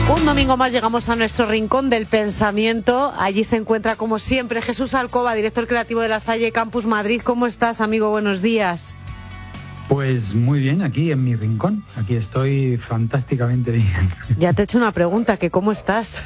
Un domingo más llegamos a nuestro rincón del pensamiento. Allí se encuentra, como siempre, Jesús Alcoba, director creativo de La Salle Campus Madrid. ¿Cómo estás, amigo? Buenos días. Pues muy bien, aquí en mi rincón. Aquí estoy fantásticamente bien. Ya te he hecho una pregunta, que ¿cómo estás?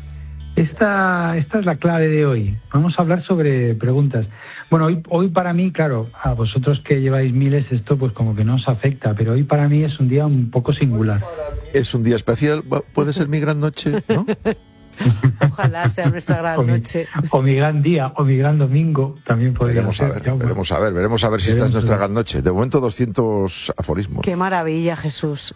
Esta es la clave de hoy. Vamos a hablar sobre preguntas. Bueno, hoy para mí, claro, a vosotros que lleváis miles, esto pues como que no os afecta, pero hoy para mí es un día un poco singular. Es un día especial, puede ser mi gran noche, ¿no? Ojalá sea nuestra gran noche. O mi gran día, o mi gran domingo, también podría ser. Veremos a ver si esta es nuestra gran noche. De momento 200 aforismos. Qué maravilla, Jesús.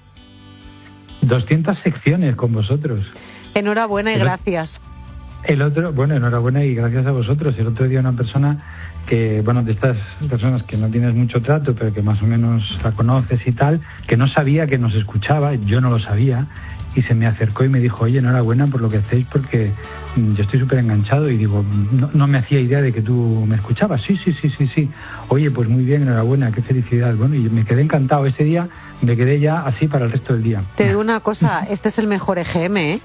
200 secciones con vosotros. Enhorabuena y gracias. Enhorabuena y gracias a vosotros. El otro día una persona que, de estas personas que no tienes mucho trato, pero que más o menos la conoces y tal, que no sabía que nos escuchaba, yo no lo sabía, y se me acercó y me dijo, oye, enhorabuena por lo que hacéis, porque yo estoy súper enganchado, y digo, no me hacía idea de que tú me escuchabas. Sí. Oye, pues muy bien, enhorabuena, qué felicidad. Bueno, y me quedé encantado. Ese día me quedé ya así para el resto del día. Te digo una cosa, este es el mejor EGM, ¿eh?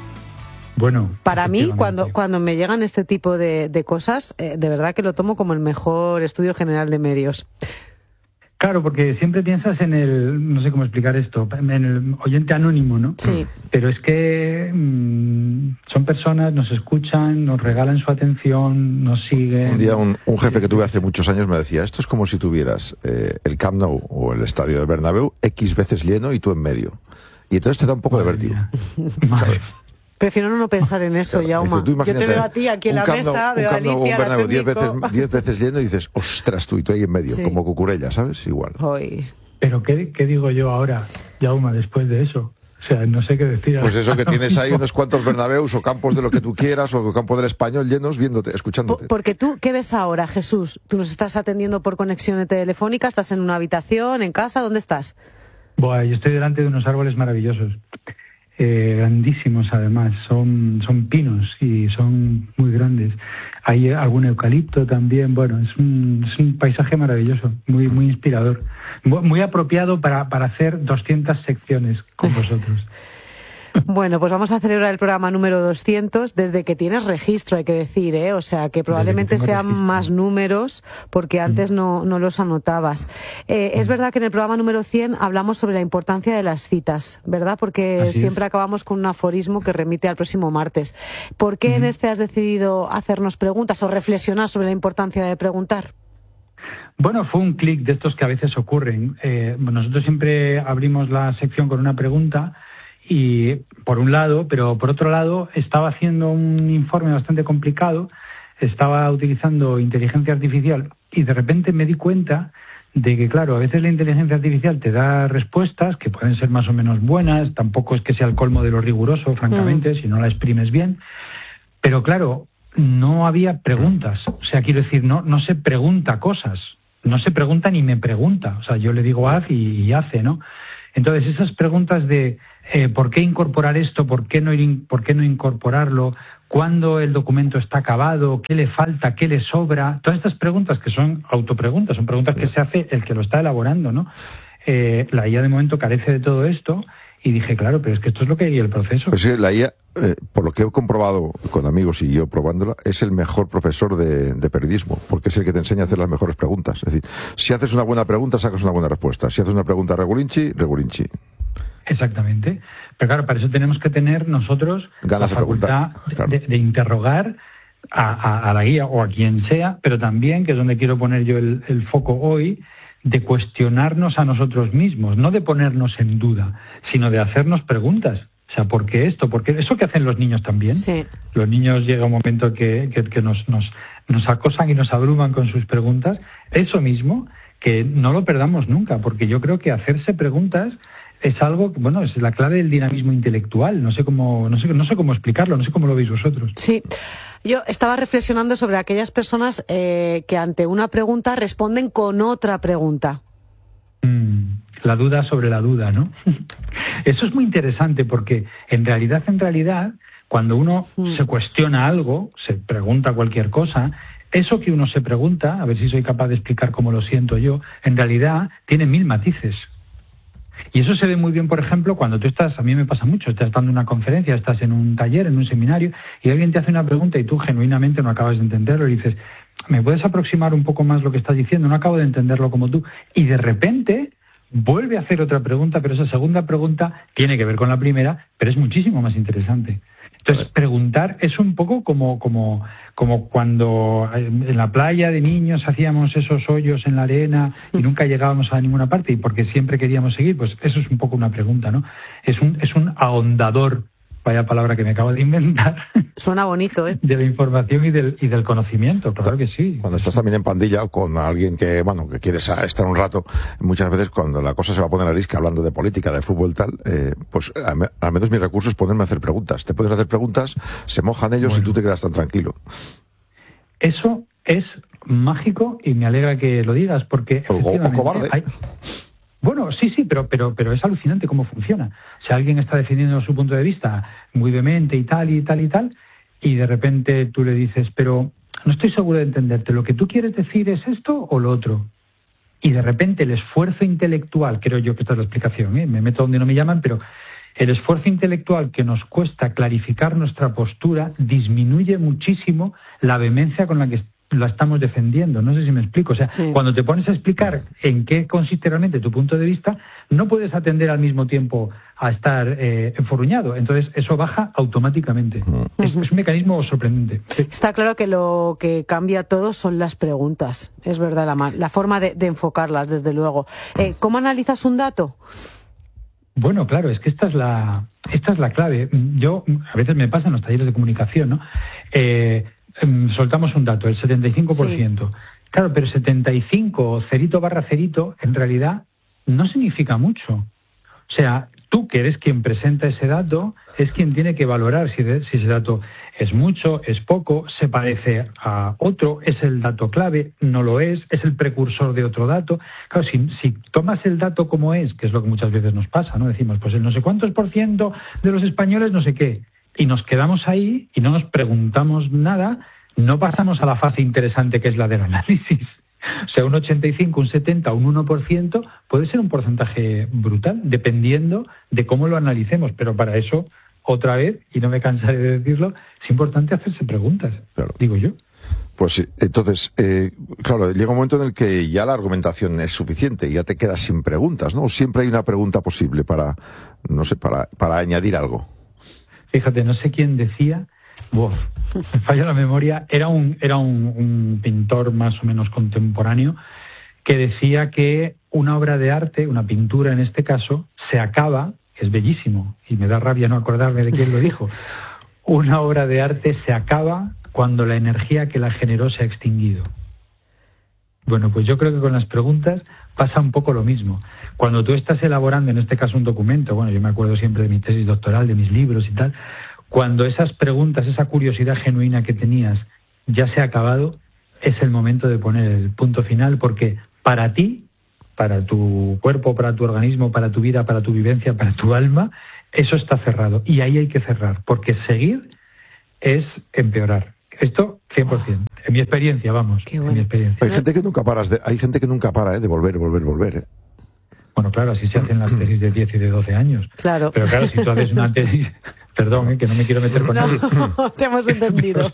Bueno, para mí, cuando me llegan este tipo de cosas, de verdad que lo tomo como el mejor estudio general de medios. Claro, porque siempre piensas en el, no sé cómo explicar esto, en el oyente anónimo, ¿no? Sí. Pero es que son personas, nos escuchan, nos regalan su atención, nos siguen. Un día un jefe que tuve hace muchos años me decía, esto es como si tuvieras el Camp Nou o el estadio del Bernabéu X veces lleno y tú en medio. Y entonces te da un poco de vértigo. ¿Sabes? Prefiero no pensar en eso, Jaume. Yo te veo a ti aquí en la mesa, veo a Alicia, un Bernabéu 10 veces lleno y dices, ostras, tú ahí en medio, sí, como Cucurella, ¿sabes? Igual. Hoy. Pero ¿qué digo yo ahora, Jaume, después de eso? O sea, no sé qué decir. Pues eso, que tienes ahí unos cuantos Bernabéus o campos de lo que tú quieras, o campo del Español llenos, viéndote, escuchándote. Porque tú, ¿qué ves ahora, Jesús? ¿Tú nos estás atendiendo por conexión telefónica? ¿Estás en una habitación, en casa? ¿Dónde estás? Yo estoy delante de unos árboles maravillosos. Grandísimos además, son pinos y son muy grandes. Hay algún eucalipto también. Bueno, es un paisaje maravilloso, muy inspirador, muy apropiado para hacer 200 secciones con vosotros. Bueno, pues vamos a celebrar el programa número 200 desde que tienes registro, hay que decir, ¿eh? O sea, que probablemente sean más números porque antes no los anotabas. Es verdad que en el programa número 100 hablamos sobre la importancia de las citas, ¿verdad? Porque siempre acabamos con un aforismo que remite al próximo martes. ¿Por qué en este has decidido hacernos preguntas o reflexionar sobre la importancia de preguntar? Bueno, fue un clic de estos que a veces ocurren. Nosotros siempre abrimos la sección con una pregunta. Y por un lado, pero por otro lado, estaba haciendo un informe bastante complicado, estaba utilizando inteligencia artificial y de repente me di cuenta de que, claro, a veces la inteligencia artificial te da respuestas que pueden ser más o menos buenas, tampoco es que sea el colmo de lo riguroso, francamente, si no la exprimes bien, pero claro, no había preguntas. O sea, quiero decir, no se pregunta cosas, no se pregunta ni me pregunta. O sea, yo le digo haz y hace, ¿no? Entonces, esas preguntas de ¿por qué incorporar esto? ¿Por qué no incorporarlo? ¿Cuándo el documento está acabado? ¿Qué le falta? ¿Qué le sobra? Todas estas preguntas que son autopreguntas, son preguntas que se hace el que lo está elaborando, ¿no? La IA de momento carece de todo esto y dije, claro, pero es que esto es lo que hay el proceso. Pues sí, la IA, por lo que he comprobado con amigos y yo probándola, es el mejor profesor de periodismo, porque es el que te enseña a hacer las mejores preguntas. Es decir, si haces una buena pregunta, sacas una buena respuesta. Si haces una pregunta regulinchi. Exactamente. Pero claro, para eso tenemos que tener nosotros ganas la facultad de interrogar a la guía o a quien sea, pero también, que es donde quiero poner yo el foco hoy, de cuestionarnos a nosotros mismos, no de ponernos en duda, sino de hacernos preguntas. O sea, ¿por qué esto? ¿Por qué eso que hacen los niños también? Sí. Los niños llega un momento que nos acosan y nos abruman con sus preguntas. Eso mismo, que no lo perdamos nunca, porque yo creo que hacerse preguntas es algo, es la clave del dinamismo intelectual. No sé cómo explicarlo, no sé cómo lo veis vosotros. Sí. Yo estaba reflexionando sobre aquellas personas que ante una pregunta responden con otra pregunta. La duda sobre la duda, ¿no? Eso es muy interesante porque en realidad, cuando uno se cuestiona algo, se pregunta cualquier cosa, eso que uno se pregunta, a ver si soy capaz de explicar cómo lo siento yo, en realidad tiene 1000 matices. Y eso se ve muy bien, por ejemplo, cuando tú estás, a mí me pasa mucho, estás dando una conferencia, estás en un taller, en un seminario, y alguien te hace una pregunta y tú genuinamente no acabas de entenderlo y dices, ¿me puedes aproximar un poco más lo que estás diciendo? No acabo de entenderlo como tú. Y de repente vuelve a hacer otra pregunta, pero esa segunda pregunta tiene que ver con la primera, pero es muchísimo más interesante. Entonces, preguntar es un poco como cuando en la playa de niños hacíamos esos hoyos en la arena y nunca llegábamos a ninguna parte y porque siempre queríamos seguir, pues eso es un poco una pregunta, ¿no? Es un ahondador, vaya palabra que me acabo de inventar. Suena bonito, ¿eh? De la información y del conocimiento, claro que sí. Cuando estás también en pandilla o con alguien que quieres estar un rato, muchas veces cuando la cosa se va a poner a risca hablando de política, de fútbol tal, pues al menos mi recurso es ponerme a hacer preguntas. Te puedes hacer preguntas, se mojan ellos y tú te quedas tan tranquilo. Eso es mágico y me alegra que lo digas porque o cobarde. Bueno, sí, pero es alucinante cómo funciona. O sea, alguien está defendiendo su punto de vista muy vehemente y tal, y de repente tú le dices, pero no estoy seguro de entenderte, ¿lo que tú quieres decir es esto o lo otro? Y de repente el esfuerzo intelectual, creo yo que esta es la explicación, me meto donde no me llaman, pero el esfuerzo intelectual que nos cuesta clarificar nuestra postura disminuye muchísimo la vehemencia con la que la estamos defendiendo. No sé si me explico. O sea, sí. Cuando te pones a explicar en qué consiste realmente tu punto de vista, no puedes atender al mismo tiempo a estar enfurruñado. Entonces, eso baja automáticamente. Es un mecanismo sorprendente. Sí. Está claro que lo que cambia todo son las preguntas. Es verdad, la forma de enfocarlas, desde luego. ¿Cómo analizas un dato? Bueno, claro, es que esta es la clave. Yo, a veces me pasa en los talleres de comunicación, ¿no? Soltamos un dato, el 75%. Sí. Claro, pero 75 o cerito barra cerito, en realidad no significa mucho. O sea, tú que eres quien presenta ese dato, es quien tiene que valorar si ese dato es mucho, es poco, se parece a otro, es el dato clave, no lo es el precursor de otro dato. Claro, si tomas el dato como es, que es lo que muchas veces nos pasa, ¿no? Decimos, pues el no sé cuántos % de los españoles no sé qué. Y nos quedamos ahí y no nos preguntamos nada, no pasamos a la fase interesante que es la del análisis. O sea, un 85, un 70, un 1% puede ser un porcentaje brutal, dependiendo de cómo lo analicemos. Pero para eso, otra vez, y no me cansaré de decirlo, es importante hacerse preguntas, claro. Digo yo. Pues sí, entonces, claro, llega un momento en el que ya la argumentación es suficiente y ya te quedas sin preguntas, ¿no? Siempre hay una pregunta posible para añadir algo. Fíjate, no sé quién decía, me falla la memoria, era un pintor más o menos contemporáneo que decía que una obra de arte, una pintura en este caso, se acaba, es bellísimo, y me da rabia no acordarme de quién lo dijo, una obra de arte se acaba cuando la energía que la generó se ha extinguido. Bueno, pues yo creo que con las preguntas pasa un poco lo mismo. Cuando tú estás elaborando, en este caso, un documento, bueno, yo me acuerdo siempre de mi tesis doctoral, de mis libros y tal, cuando esas preguntas, esa curiosidad genuina que tenías ya se ha acabado, es el momento de poner el punto final, porque para ti, para tu cuerpo, para tu organismo, para tu vida, para tu vivencia, para tu alma, eso está cerrado. Y ahí hay que cerrar, porque seguir es empeorar. Esto 100%. En mi experiencia, vamos. Bueno. En mi experiencia. Hay gente que nunca para de volver. Bueno, claro, así se hacen las tesis de 10 y de 12 años. Claro. Pero claro, si tú haces una tesis... Perdón, que no me quiero meter con nadie. No, te hemos entendido.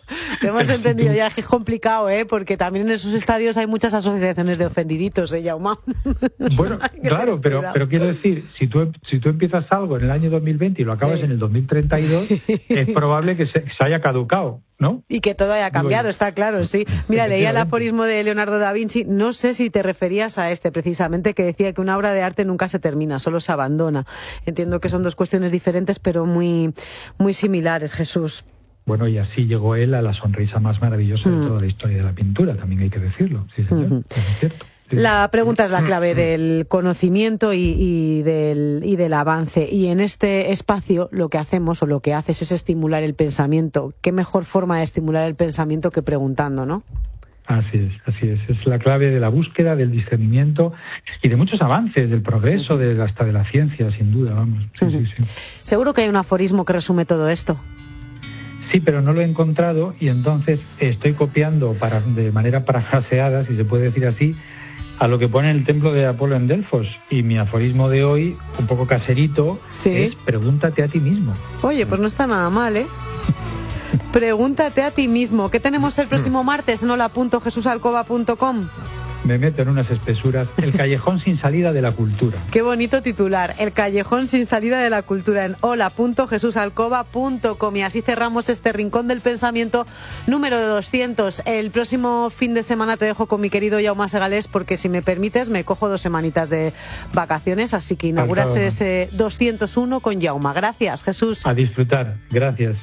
Ya es complicado, porque también en esos estadios hay muchas asociaciones de ofendiditos, Jaume. Bueno, claro, pero quiero decir, si tú empiezas algo en el año 2020 y lo acabas en el 2032, es probable que se haya caducado, ¿no? Y que todo haya cambiado, está claro, sí. Mira, leía el aforismo de Leonardo da Vinci, no sé si te referías a este precisamente, que decía que una obra de arte nunca se termina, solo se abandona. Entiendo que son dos cuestiones diferentes, pero muy similares, Jesús. Bueno, y así llegó él a la sonrisa más maravillosa de toda la historia de la pintura, también hay que decirlo, sí, señor, es cierto. Sí. La pregunta es la clave del conocimiento y del avance. Y en este espacio lo que hacemos o lo que haces es estimular el pensamiento. ¿Qué mejor forma de estimular el pensamiento que preguntando, no? Así es. Es la clave de la búsqueda, del discernimiento y de muchos avances, del progreso, hasta de la ciencia, sin duda, vamos. Sí. Seguro que hay un aforismo que resume todo esto. Sí, pero no lo he encontrado y entonces estoy copiando de manera parafraseada, si se puede decir así, a lo que pone el templo de Apolo en Delfos. Y mi aforismo de hoy, un poco caserito, es pregúntate a ti mismo. Oye, pues no está nada mal, ¿eh? Pregúntate a ti mismo. ¿Qué tenemos el próximo martes en hola.jesusalcoba.com? Me meto en unas espesuras. El callejón sin salida de la cultura. Qué bonito titular. El callejón sin salida de la cultura en hola.jesusalcoba.com. Y así cerramos este Rincón del Pensamiento número 200. El próximo fin de semana te dejo con mi querido Jaume Segalés, porque si me permites me cojo 2 semanitas de vacaciones, así que inauguras ese 201 con Jaume. Gracias, Jesús. A disfrutar. Gracias.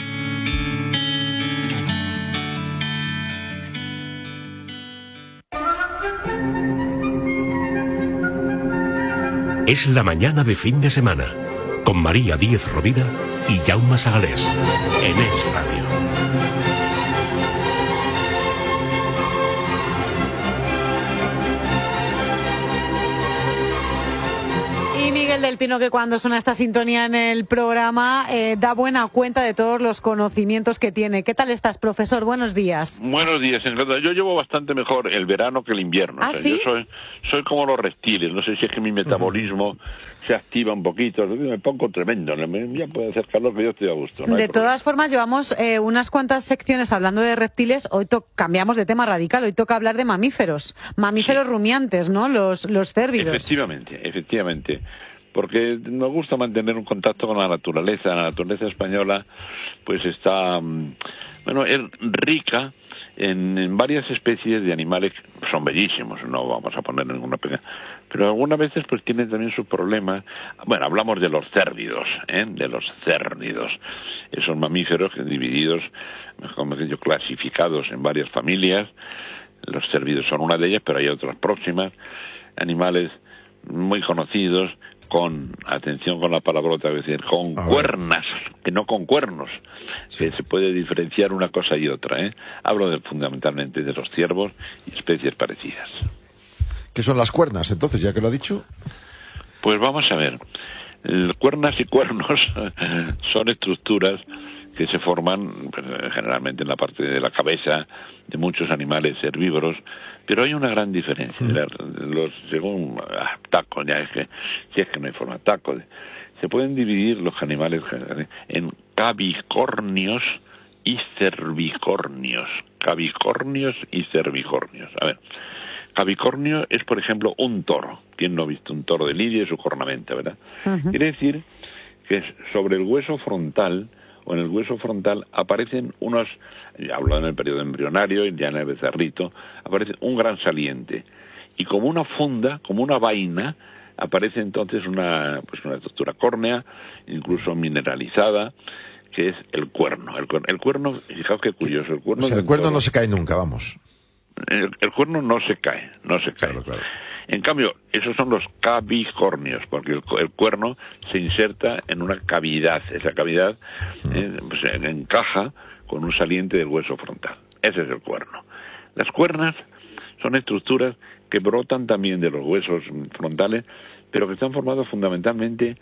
Es la mañana de fin de semana, con María Díez Rovira y Jaume Segalés, en Es Radio. Y Miguel del Pino, que cuando suena esta sintonía en el programa da buena cuenta de todos los conocimientos que tiene. ¿Qué tal estás, profesor? Buenos días. Buenos días, encantado. Yo llevo bastante mejor el verano que el invierno. ¿Ah, sí? Yo soy como los reptiles. No sé si es que mi metabolismo se activa un poquito. Me pongo tremendo. Ya puede hacer calor, que yo estoy a gusto. De todas formas, llevamos unas cuantas secciones hablando de reptiles. Hoy cambiamos de tema radical. Hoy toca hablar de mamíferos. Mamíferos rumiantes, ¿no? Los cérvidos. Efectivamente. Porque nos gusta mantener un contacto con la naturaleza. La naturaleza española, pues está, es rica en varias especies de animales que son bellísimos, no vamos a poner ninguna pega, pero algunas veces pues tienen también sus problemas. Bueno, hablamos de los cérvidos, esos mamíferos divididos, como he dicho, clasificados en varias familias. Los cérvidos son una de ellas, pero hay otras próximas, animales muy conocidos, con, atención con la palabrota, es decir, con cuernas, que no con cuernos, que se puede diferenciar una cosa y otra, Hablo fundamentalmente de los ciervos y especies parecidas. ¿Qué son las cuernas, entonces, ya que lo ha dicho? Pues vamos a ver. Cuernas y cuernos son estructuras que se forman generalmente en la parte de la cabeza de muchos animales herbívoros, pero hay una gran diferencia. Según tacos, si es que no hay forma taco, se pueden dividir los animales en cabicornios y cervicornios. A ver, cabicornio es, por ejemplo, un toro. ¿Quién no ha visto un toro de lidia y su cornamenta, verdad? Uh-huh. Quiere decir que sobre el hueso frontal, o en el hueso frontal, aparecen unos, ya hablo en el periodo embrionario y ya en el becerrito, aparece un gran saliente. Y como una funda, como una vaina, aparece entonces una estructura córnea, incluso mineralizada, que es el cuerno. El cuerno, fijaos qué curioso. El cuerno no se cae nunca, vamos. El cuerno no se cae. Claro. En cambio, esos son los cabicornios, porque el cuerno se inserta en una cavidad. Esa cavidad encaja con un saliente del hueso frontal. Ese es el cuerno. Las cuernas son estructuras que brotan también de los huesos frontales, pero que están formados fundamentalmente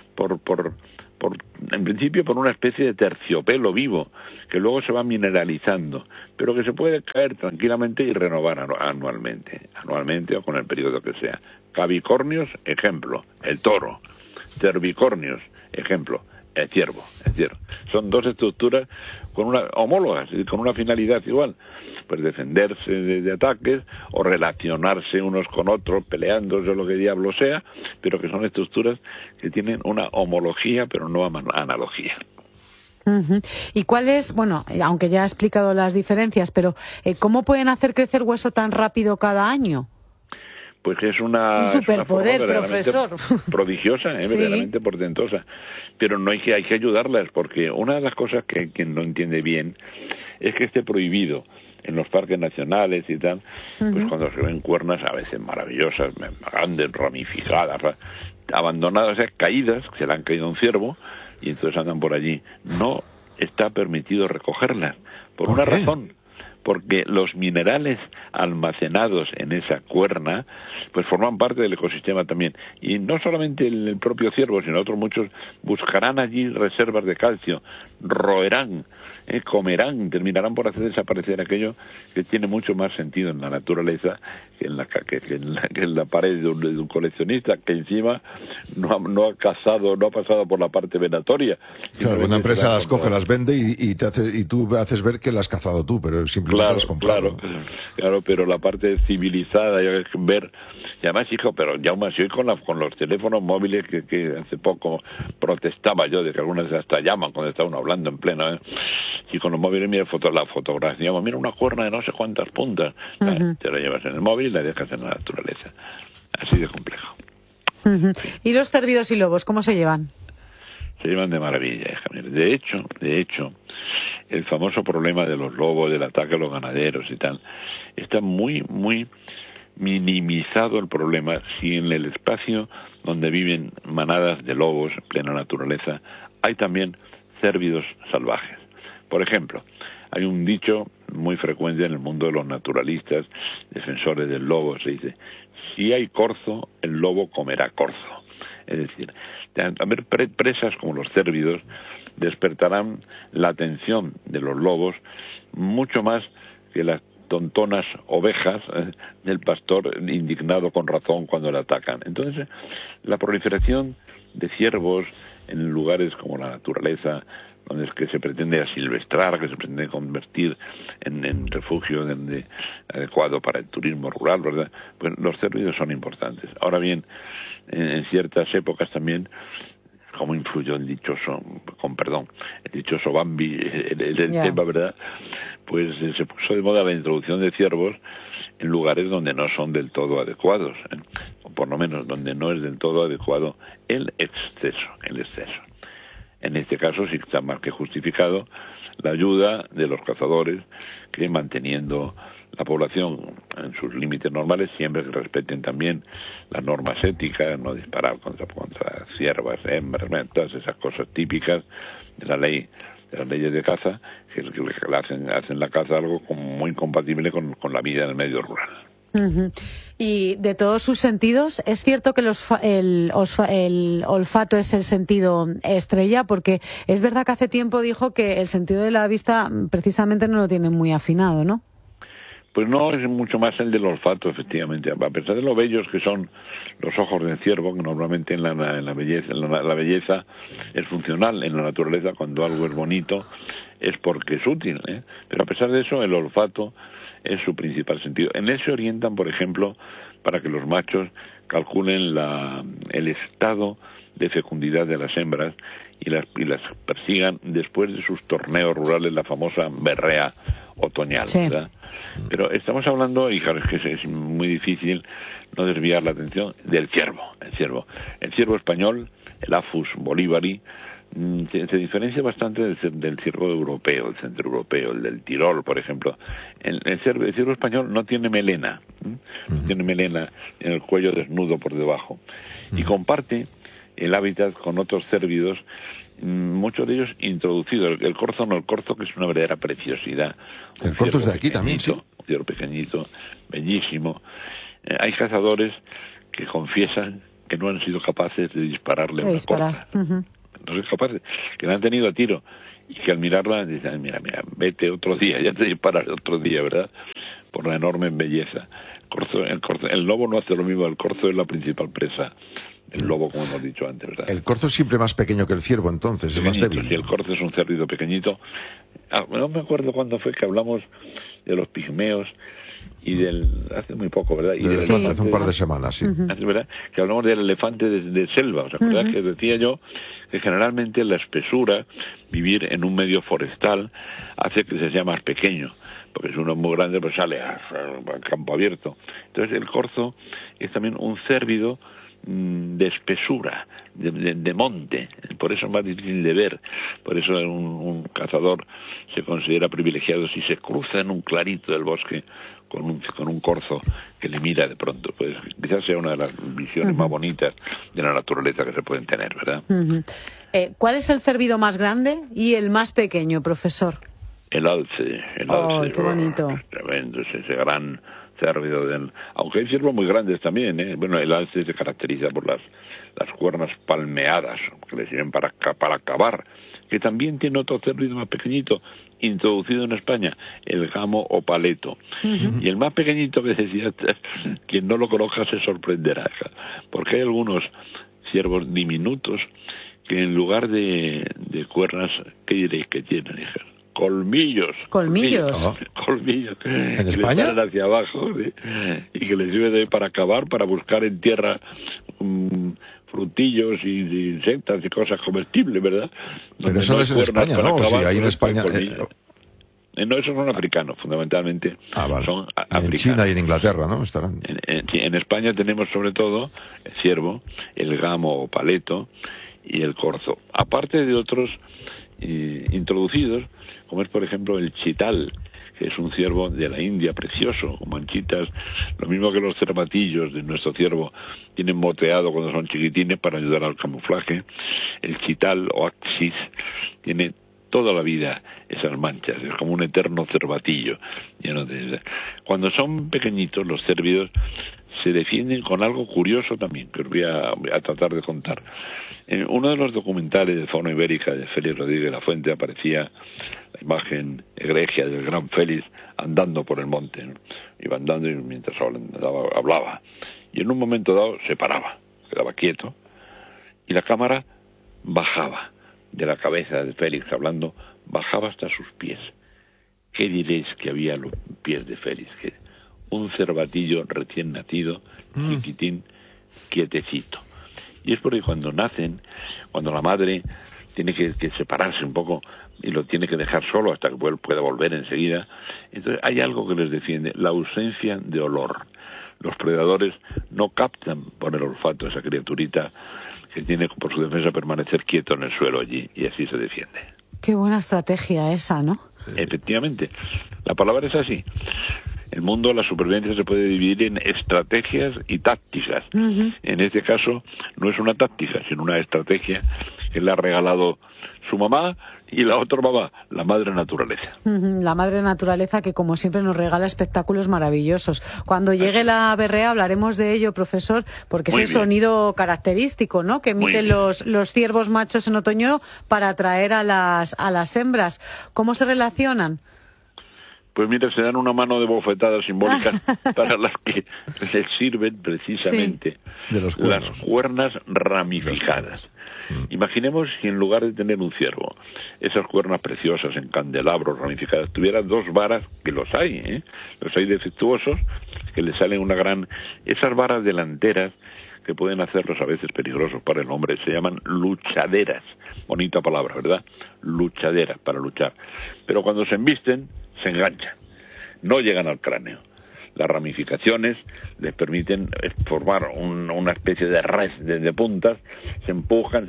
en principio por una especie de terciopelo vivo, que luego se va mineralizando, pero que se puede caer tranquilamente y renovar anualmente o con el periodo que sea. Cabicornios, ejemplo, el toro. Cervicornios, ejemplo, el ciervo. Son dos estructuras homólogas, con una finalidad igual, pues defenderse de ataques o relacionarse unos con otros, peleándose o lo que diablo sea, pero que son estructuras que tienen una homología, pero no analogía. Uh-huh. ¿Y cuál es, aunque ya ha explicado las diferencias, pero ¿cómo pueden hacer crecer hueso tan rápido cada año? Pues que es un superpoder, profesor. Prodigiosa, ¿sí? Verdaderamente portentosa. Pero hay que ayudarlas, porque una de las cosas que quien no entiende bien es que esté prohibido en los parques nacionales y tal, pues cuando se ven cuernas a veces maravillosas, grandes, ramificadas, abandonadas, caídas, se le han caído a un ciervo, y entonces andan por allí. No está permitido recogerlas, por una razón. Porque los minerales almacenados en esa cuerna pues forman parte del ecosistema también, y no solamente el propio ciervo, sino otros muchos buscarán allí reservas de calcio, roerán, comerán, terminarán por hacer desaparecer aquello que tiene mucho más sentido en la naturaleza que en la pared de un coleccionista, que encima no ha pasado por la parte venatoria. Claro, una empresa las coge, las vende y tú haces ver que las has cazado tú, pero simplemente las has comprado. Claro, pero la parte civilizada, hay que ver. Y además, hijo, pero ya aún así con los teléfonos móviles que hace poco protestaba yo de que algunas hasta llaman cuando está uno hablando en pleno, y con los móviles, mira la fotografía, mira una cuerna de no sé cuántas puntas, te lo llevas en el móvil y la dejas en la naturaleza. Así de complejo. ¿Y los cérvidos y lobos, cómo se llevan? Se llevan de maravilla, hija mía. De hecho, el famoso problema de los lobos, del ataque a los ganaderos y tal, está muy, muy minimizado el problema si en el espacio donde viven manadas de lobos en plena naturaleza hay también cérvidos salvajes. Por ejemplo, hay un dicho muy frecuente en el mundo de los naturalistas, defensores del lobo, se dice: si hay corzo, el lobo comerá corzo. Es decir, haber presas como los cérvidos despertarán la atención de los lobos mucho más que las tontonas ovejas del pastor indignado con razón cuando le atacan. Entonces, la proliferación de ciervos en lugares como la naturaleza, donde es que se pretende asilvestrar, que se pretende convertir en refugio adecuado para el turismo rural, ¿verdad? Pues los cérvidos son importantes. Ahora bien, en ciertas épocas también, como influyó el dichoso Bambi, el tema, ¿verdad? Pues se puso de moda la introducción de ciervos en lugares donde no son del todo adecuados, o por lo menos donde no es del todo adecuado el exceso. En este caso sí está más que justificado la ayuda de los cazadores, que manteniendo la población en sus límites normales, siempre que respeten también las normas éticas, no disparar contra ciervas, hembras, todas esas cosas típicas de la ley, de las leyes de caza, que hacen la caza algo como muy compatible con la vida en el medio rural. Y de todos sus sentidos, ¿es cierto que el olfato es el sentido estrella? Porque es verdad que hace tiempo dijo que el sentido de la vista precisamente no lo tiene muy afinado, ¿no? Pues no, es mucho más el del olfato, efectivamente. A pesar de lo bellos que son los ojos del ciervo, que normalmente en la belleza es funcional, en la naturaleza cuando algo es bonito es porque es útil, ¿eh? Pero a pesar de eso, el olfato es su principal sentido. En él se orientan, por ejemplo, para que los machos calculen el estado de fecundidad de las hembras y las persigan después de sus torneos rurales, la famosa berrea otoñal, sí, ¿verdad? Pero estamos hablando, y claro, es que es muy difícil no desviar la atención del ciervo. El ciervo español, el Aphus bolivari, se diferencia bastante del ciervo europeo, el centroeuropeo, el del Tirol, por ejemplo. El ciervo español no tiene melena, tiene melena en el cuello desnudo por debajo, y comparte el hábitat con otros cérvidos, muchos de ellos introducidos. El corzo que es una verdadera preciosidad. El corzo es de aquí también, sí. Un ciervo pequeñito, bellísimo. Hay cazadores que confiesan que no han sido capaces de dispararle una corza. No son capaces, que la han tenido a tiro, y que al mirarla dicen: mira, vete otro día, ya te disparas otro día, ¿verdad? Por la enorme belleza. El lobo no hace lo mismo, el corzo es la principal presa. El lobo, como hemos dicho antes, ¿verdad? El corzo es siempre más pequeño que el ciervo, entonces, es más débil. Sí, el corzo es un cerdito pequeñito. No me acuerdo cuándo fue que hablamos de los pigmeos y hace muy poco, ¿verdad? Y hace un par de semanas, sí. ¿Verdad? Que hablamos del elefante de selva. ¿Os acordáis que decía yo que generalmente la espesura, vivir en un medio forestal, hace que se sea más pequeño? Porque si uno es muy grande, pues sale al campo abierto. Entonces el corzo es también un cérvido de espesura, de monte, por eso es más difícil de ver, por eso un cazador se considera privilegiado si se cruza en un clarito del bosque con un corzo que le mira de pronto. Pues quizás sea una de las visiones más bonitas de la naturaleza que se pueden tener, ¿verdad? ¿Cuál es el cérvido más grande y el más pequeño, profesor? El alce, qué bonito. Tremendo, ese gran cérvido, aunque hay ciervos muy grandes también, ¿eh? Bueno, el alce se caracteriza por las cuernas palmeadas, que le sirven para cavar, que también tiene otro cérvido más pequeñito, introducido en España, el gamo o paleto. Y el más pequeñito que decía, quien no lo conozca se sorprenderá, porque hay algunos ciervos diminutos que en lugar de cuernas, ¿qué diréis que tienen, hija? Colmillos. Colmillos. Colmillos. ¿En España? Que salen hacia abajo, ¿sí? Y que les sirve para cavar, para buscar en tierra frutillos y insectos y cosas comestibles, ¿verdad? Pero eso no es en España, ¿no? O sea, ahí en España... No, esos son africanos, fundamentalmente. Vale. Son africanos. En China y en Inglaterra, ¿no? Estarán. En España tenemos sobre todo el ciervo, el gamo o paleto y el corzo. Aparte de otros introducidos, como es por ejemplo el chital, que es un ciervo de la India precioso, con manchitas, lo mismo que los cervatillos de nuestro ciervo tienen moteado cuando son chiquitines para ayudar al camuflaje. El chital o axis tiene toda la vida esas manchas, es como un eterno cervatillo lleno de... Cuando son pequeñitos los cérvidos se defienden con algo curioso también, que os voy a tratar de contar. En uno de los documentales de fauna ibérica de Félix Rodríguez de la Fuente aparecía la imagen egregia del gran Félix andando por el monte, ¿no? Iba andando y mientras hablaba, y en un momento dado se paraba, quedaba quieto, y la cámara bajaba de la cabeza de Félix hablando, bajaba hasta sus pies. ¿Qué diréis que había a los pies de Félix? Que un cervatillo recién nacido, chiquitín, quietecito. Y es porque cuando nacen, cuando la madre tiene que separarse un poco y lo tiene que dejar solo hasta que pueda volver enseguida, entonces hay algo que les defiende, la ausencia de olor. Los predadores no captan por el olfato a esa criaturita que tiene por su defensa permanecer quieto en el suelo allí, y así se defiende. Qué buena estrategia esa, ¿no? Sí. Efectivamente, la palabra es así. El mundo de la supervivencia se puede dividir en estrategias y tácticas. En este caso no es una táctica, sino una estrategia que le ha regalado su mamá y la otra mamá, la madre naturaleza. La madre naturaleza, que como siempre nos regala espectáculos maravillosos. Cuando llegue la berrea hablaremos de ello, profesor, porque es el sonido característico, ¿no?, que emiten los ciervos machos en otoño para atraer a las hembras. ¿Cómo se relacionan? Pues mira, se dan una mano de bofetadas simbólicas para las que les sirven precisamente las cuernas ramificadas. Imaginemos si en lugar de tener un ciervo, esas cuernas preciosas en candelabros ramificadas, tuviera dos varas, que los hay defectuosos, que le salen esas varas delanteras que pueden hacerlos a veces peligrosos para el hombre, se llaman luchaderas. Bonita palabra, ¿verdad? Luchaderas, para luchar. Pero cuando se embisten, se enganchan, no llegan al cráneo. Las ramificaciones les permiten formar una especie de red de puntas, se empujan,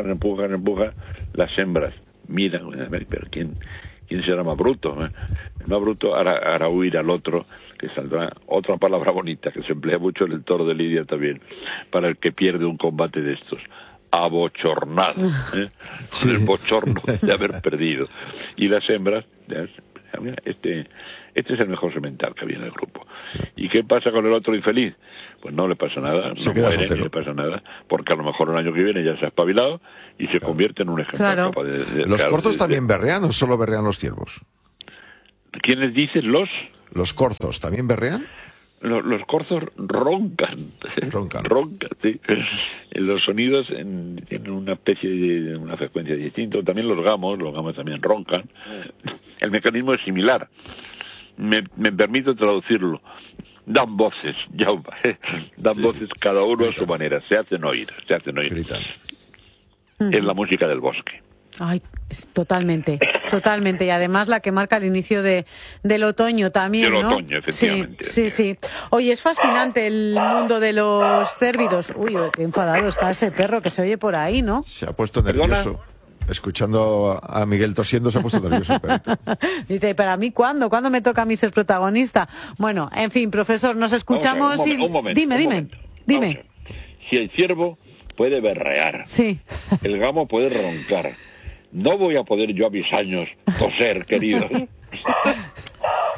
las hembras miran, pero ¿quién será más bruto? El más bruto hará huir al otro, que saldrá otra palabra bonita que se emplea mucho en el toro de Lidia también, para el que pierde un combate de estos: abochornado, con el bochorno de haber perdido. Y las hembras, este es el mejor semental que había en el grupo. ¿Y qué pasa con el otro infeliz? Pues no le pasa nada, no muere, ni le pasa nada, porque a lo mejor el año que viene ya se ha espabilado y se convierte en un ejemplar. Claro. Capaz ¿Los corzos también berrean o solo berrean los ciervos? ¿Quiénes dicen los? ¿Los corzos también berrean? Los corzos roncan, sí. Los sonidos tienen una especie de una frecuencia distinta. También los gamos también roncan. El mecanismo es similar. Me permito traducirlo. Dan voces, dan voces cada uno a su manera. Se hacen oír. Gritan. Es la música del bosque. Ay, totalmente. Y además la que marca el inicio del otoño también, ¿no? Del otoño, efectivamente. Sí. Oye, es fascinante el mundo de los cérvidos. Uy, qué enfadado está ese perro que se oye por ahí, ¿no? Se ha puesto nervioso. Escuchando a Miguel tosiendo se ha puesto nervioso el perrito. Dice, ¿para mí cuándo? ¿Cuándo me toca a mí ser protagonista? Bueno, en fin, profesor, nos escuchamos un momento. Dime. Si el ciervo puede berrear, sí, el gamo puede roncar, ¿no voy a poder yo a mis años toser, queridos?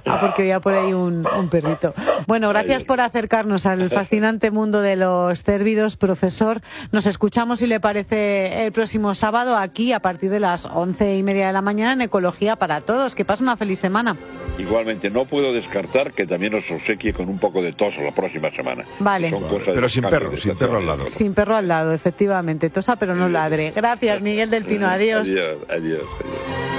porque oía por ahí un perrito. Bueno, gracias por acercarnos al fascinante mundo de los cérvidos, profesor. Nos escuchamos, si le parece, el próximo sábado aquí a partir de las 11:30 de la mañana en Ecología para Todos. Que pase una feliz semana. Igualmente, no puedo descartar que también os obsequie con un poco de tos la próxima semana. Vale. Pero sin perro al lado. Sin perro al lado, efectivamente. Tosa, pero no ladre. Gracias, Miguel del Pino. Adiós. Adiós.